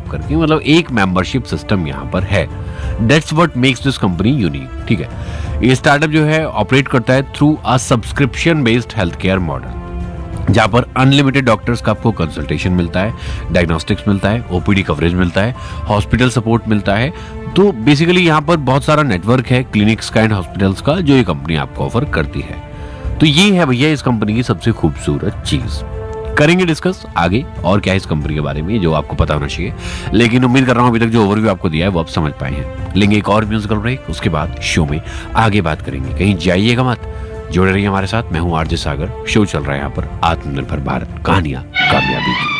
आप करके, मतलब एक मेंबरशिप सिस्टम यहाँ पर है। That's what makes this company unique. ठीक है, ये स्टार्टअप जो है ऑपरेट करता है through a subscription based health care model, जहाँ पर अनलिमिटेड डॉक्टर्स का आपको कंसल्टेशन मिलता है, डायग्नोस्टिक्स मिलता है, ओपीडी कवरेज मिलता है, हॉस्पिटल सपोर्ट मिलता है। तो बेसिकली यहाँ पर बहुत सारा नेटवर्क है क्लिनिक्स का एंड हॉस्पिटल्स का जो ये कंपनी आपको ऑफर करती है। तो ये है भैया इस कंपनी की सबसे खूबसूरत चीज। करेंगे डिस्कस आगे और क्या है इस कंपनी के बारे में जो आपको पता होना चाहिए, लेकिन उम्मीद कर रहा हूं अभी तक जो ओवरव्यू आपको दिया है वो आप समझ पाए हैं। लेंगे एक और म्यूजिकल ब्रेक, उसके बाद शो में आगे बात करेंगे। कहीं जाइएगा मत, जुड़े रहिए हमारे साथ। मैं हूं आरजे सागर, शो चल रहा है यहाँ पर आत्मनिर्भर भारत, कहानियां कामयाबी की।